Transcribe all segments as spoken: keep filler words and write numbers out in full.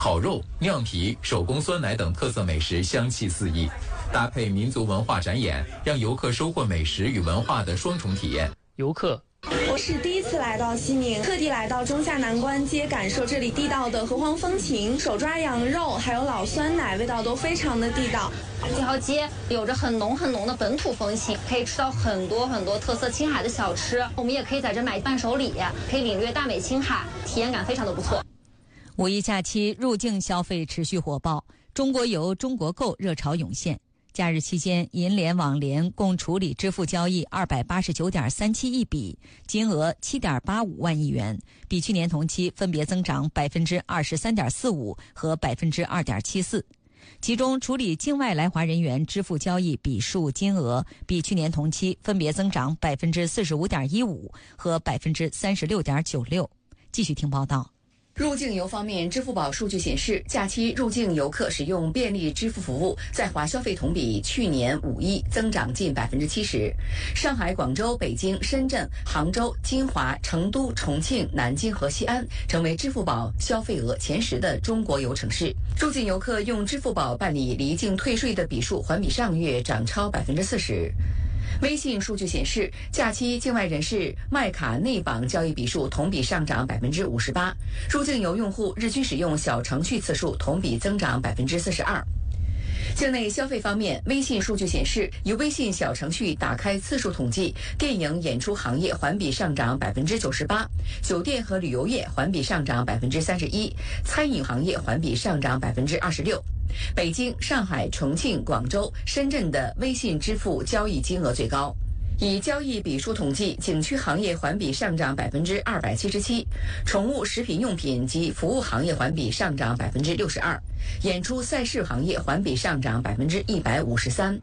烤肉、酿皮、手工酸奶等特色美食香气四溢，搭配民族文化展演，让游客收获美食与文化的双重体验。 游客。 我是第一次来到西宁，特地来到中下南关街，感受这里地道的河湟风情，手抓羊肉还有老酸奶，味道都非常的地道。 这条街有着很浓很浓的本土风情，可以吃到很多很多特色青海的小吃。我们也可以在这买伴手礼，可以领略大美青海，体验感非常的不错。 五一假期入境消费持续火爆，中国游、中国购热潮涌现。假日期间，银联、网联共处理支付交易二百八十九点三七亿笔，金额七点八五万亿元，比去年同期分别增长百分之二十三点四五和百分之二点七四。其中，处理境外来华人员支付交易笔数金额比去年同期分别增长百分之四十五点一五和百分之三十六点九六。继续听报道。 入境游方面，支付宝数据显示，假期入境游客使用便利支付服务，在华消费同比去年五一增长近百分之七十。上海、广州、北京、深圳、杭州、金华、成都、重庆、南京和西安成为支付宝消费额前十的中国游城市。入境游客用支付宝办理离境退税的笔数环比上月涨超百分之四十。微信数据显示，假期境外人士卖卡内绑交易笔数同比上涨百分之五十八，入境游用户日均使用小程序次数同比增长百分之四十二。境内消费方面，微信数据显示，以微信小程序打开次数统计，电影演出行业环比上涨百分之九十八，酒店和旅游业环比上涨百分之三十一，餐饮行业环比上涨百分之二十六。北京、上海、重庆、广州、深圳的微信支付交易金额最高。以交易笔数统计，景区行业环比上涨百分之二百七十七，宠物食品用品及服务行业环比上涨百分之六十二，演出赛事行业环比上涨百分之一百五十三。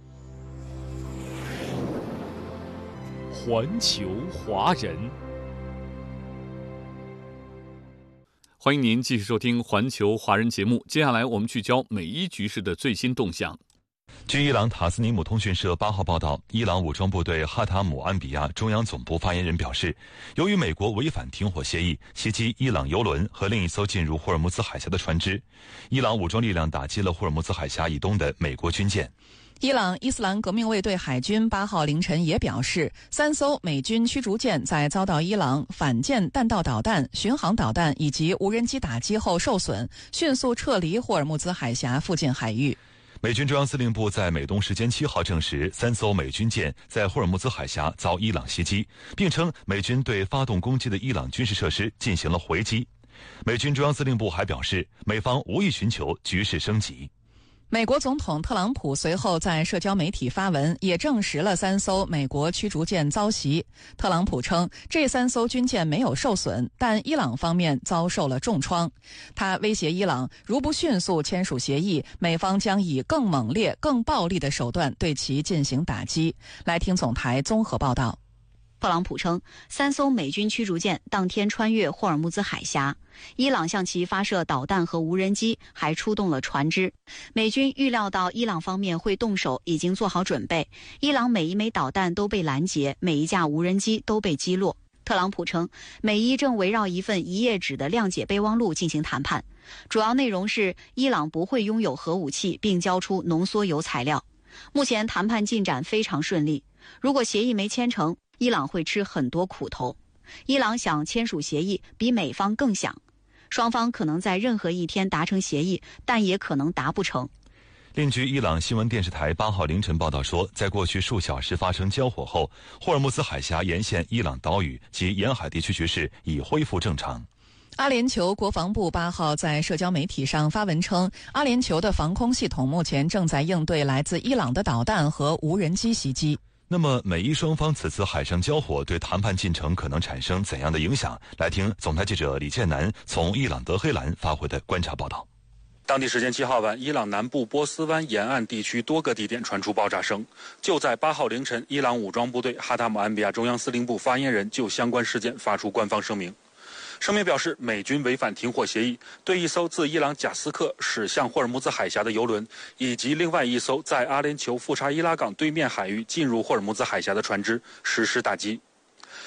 环球华人，欢迎您继续收听环球华人节目。接下来我们聚焦美伊局势的最新动向。 据伊朗塔斯尼姆通讯社八号报道，伊朗武装部队哈塔姆安比亚中央总部发言人表示，由于美国违反停火协议，袭击伊朗油轮和另一艘进入霍尔木兹海峡的船只，伊朗武装力量打击了霍尔木兹海峡以东的美国军舰。 伊朗伊斯兰革命卫队海军八号凌晨也表示，三艘美军驱逐舰在遭到伊朗反舰弹道导弹、巡航导弹以及无人机打击后受损，迅速撤离霍尔木兹海峡附近海域。 美军中央司令部在美东时间七号证实，三艘美军舰在霍尔木兹海峡遭伊朗袭击，并称美军对发动攻击的伊朗军事设施进行了回击。美军中央司令部还表示，美方无意寻求局势升级。 美国总统特朗普随后在社交媒体发文，也证实了三艘美国驱逐舰遭袭。特朗普称，这三艘军舰没有受损，但伊朗方面遭受了重创。他威胁伊朗，如不迅速签署协议，美方将以更猛烈、更暴力的手段对其进行打击。来听总台综合报道。 特朗普称，三艘美军驱逐舰当天穿越霍尔木兹海峡，伊朗向其发射导弹和无人机，还出动了船只。美军预料到伊朗方面会动手，已经做好准备。伊朗每一枚导弹都被拦截，每一架无人机都被击落。特朗普称，美伊正围绕一份一页纸的谅解备忘录进行谈判，主要内容是伊朗不会拥有核武器，并交出浓缩铀材料。目前谈判进展非常顺利，如果协议没签成，伊朗会吃很多苦头。伊朗想签署协议，比美方更想。双方可能在任何一天达成协议，但也可能达不成。 另据伊朗新闻电视台八号凌晨报道说，在过去数小时发生交火后，霍尔木兹海峡沿线伊朗岛屿及沿海地区局势已恢复正常。 阿联酋国防部八号在社交媒体上发文称，阿联酋的防空系统目前正在应对来自伊朗的导弹和无人机袭击。 那么美伊双方此次海上交火对谈判进程可能产生怎样的影响？来听总台记者李建南从伊朗德黑兰发回的观察报道。 当地时间七号晚，伊朗南部波斯湾沿岸地区多个地点传出爆炸声。就在八号凌晨，伊朗武装部队哈塔姆安比亚中央司令部发言人就相关事件发出官方声明。声明表示，美军违反停火协议，对一艘自伊朗贾斯克驶向霍尔木兹海峡的油轮，以及另外一艘在阿联酋富查伊拉港对面海域进入霍尔木兹海峡的船只实施打击。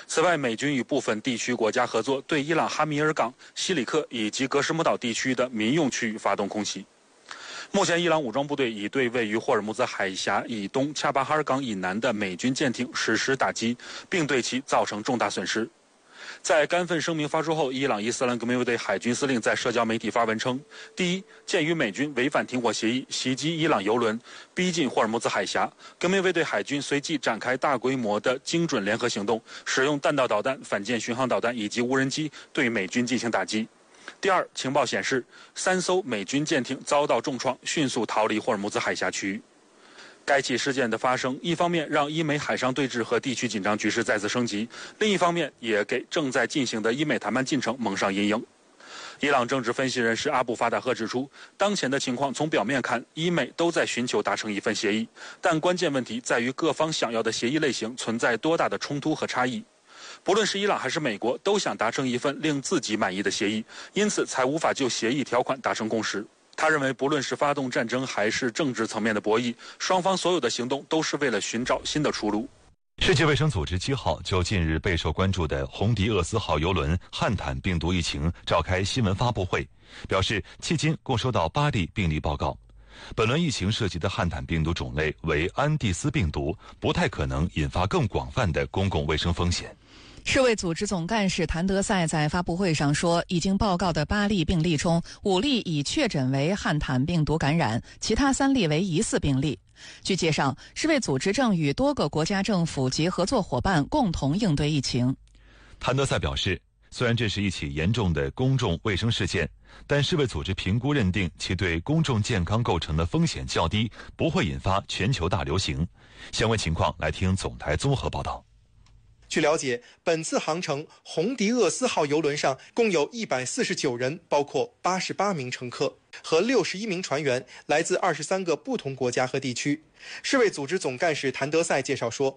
此外，美军与部分地区国家合作，对伊朗哈米尔港、西里克以及格什木岛地区的民用区域发动空袭。目前，伊朗武装部队已对位于霍尔木兹海峡以东恰巴哈尔港以南的美军舰艇实施打击，并对其造成重大损失。在干愤声明发出后，伊朗伊斯兰革命卫队海军司令在社交媒体发文称：第一，鉴于美军违反停火协议，袭击伊朗油轮，逼近霍尔木兹海峡，革命卫队海军随即展开大规模的精准联合行动，使用弹道导弹、反舰巡航导弹以及无人机对美军进行打击。第二，情报显示，三艘美军舰艇遭到重创，迅速逃离霍尔木兹海峡区域。该起事件的发生，一方面让伊美海上对峙和地区紧张局势再次升级，另一方面也给正在进行的伊美谈判进程蒙上阴影。伊朗政治分析人士阿布法达赫指出，当前的情况从表面看，伊美都在寻求达成一份协议，但关键问题在于各方想要的协议类型存在多大的冲突和差异。不论是伊朗还是美国，都想达成一份令自己满意的协议，因此才无法就协议条款达成共识。他认为，不论是发动战争还是政治层面的博弈，双方所有的行动都是为了寻找新的出路。 世界卫生组织七号就近日备受关注的红迪厄斯号邮轮汉坦病毒疫情召开新闻发布会，表示迄今共收到八例病例报告。本轮疫情涉及的汉坦病毒种类为安地斯病毒，不太可能引发更广泛的公共卫生风险。 世卫组织总干事谭德赛在发布会上说，已经报告的八例病例中，五例已确诊为汉坦病毒感染，其他三例为疑似病例。据介绍，世卫组织正与多个国家政府及合作伙伴共同应对疫情。 谭德赛表示，虽然这是一起严重的公众卫生事件，但世卫组织评估认定其对公众健康构成的风险较低，不会引发全球大流行。相关情况来听总台综合报道。 据了解，本次航程红迪厄斯号邮轮上共有一百四十九人，包括八十八名乘客和六十一名船员，来自二十三个不同国家和地区。世卫组织总干事谭德赛介绍说，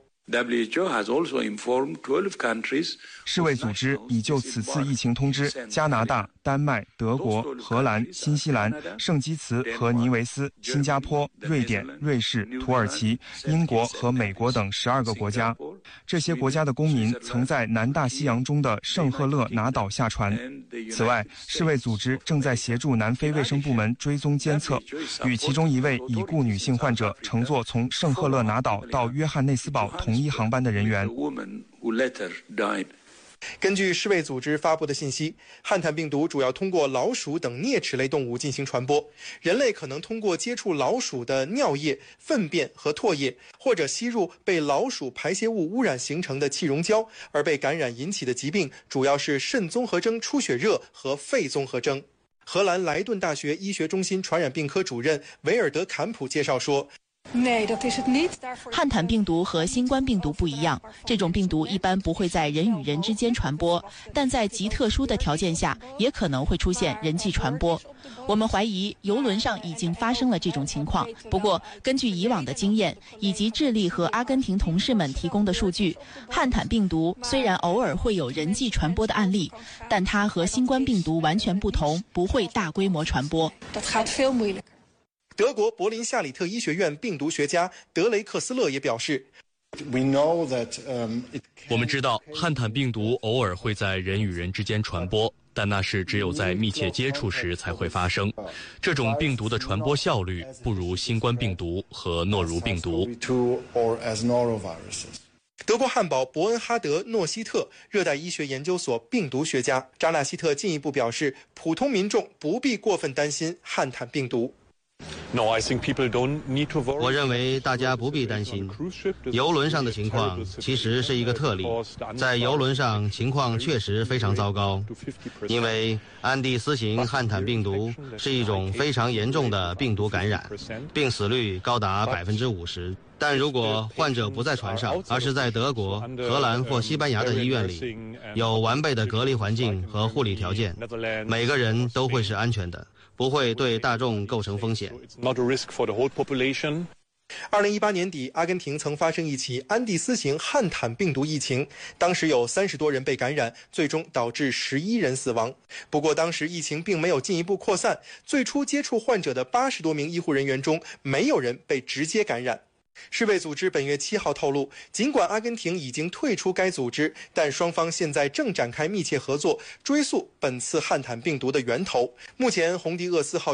世卫组织已就此次疫情通知加拿大、丹麦、德国、荷兰、新西兰、圣基茨和尼维斯、新加坡、瑞典、瑞士、土耳其、英国和美国等十二个国家。这些国家的公民曾在南大西洋中的圣赫勒拿岛下船。此外，世卫组织正在协助南非卫生部门追踪监测，与其中一位已故女性患者乘坐从圣赫勒拿岛到约翰内斯堡同一航班的人员。 根据世卫组织发布的信息，汉坦病毒主要通过老鼠等啮齿类动物进行传播，人类可能通过接触老鼠的尿液、粪便和唾液，或者吸入被老鼠排泄物污染形成的气溶胶而被感染引起的疾病，主要是肾综合征出血热和肺综合征。荷兰莱顿大学医学中心传染病科主任维尔德坎普介绍说， 汉坦病毒和新冠病毒不一样，这种病毒一般不会在人与人之间传播，但在极特殊的条件下也可能会出现人际传播。我们怀疑邮轮上已经发生了这种情况，不过根据以往的经验以及智利和阿根廷同事们提供的数据，汉坦病毒虽然偶尔会有人际传播的案例，但它和新冠病毒完全不同，不会大规模传播。 德国柏林夏里特医学院病毒学家德雷克斯勒也表示， 我们知道汉坦病毒偶尔会在人与人之间传播，但那是只有在密切接触时才会发生。这种病毒的传播效率不如新冠病毒和诺如病毒。 德国汉堡伯恩哈德诺希特热带医学研究所病毒学家扎纳希特进一步表示，普通民众不必过分担心汉坦病毒。 我认为大家不必担心，邮轮上的情况其实是一个特例。在邮轮上情况确实非常糟糕，因为安第斯型汉坦病毒是一种非常严重的病毒感染，病死率高达百分之五十。但如果患者不在船上，而是在德国、荷兰或西班牙的医院里，有完备的隔离环境和护理条件，每个人都会是安全的，不会对大众构成风险。 二零一八年底，阿根廷曾发生一起安第斯型汉坦病毒疫情，当时有三十多人被感染，最终导致十一人死亡。不过当时疫情并没有进一步扩散，最初接触患者的八十多名医护人员中，没有人被直接感染。 世卫组织本月七号透露，尽管阿根廷已经退出该组织，但双方现在正展开密切合作，追溯本次汉坦病毒的源头。目前，红迪厄斯号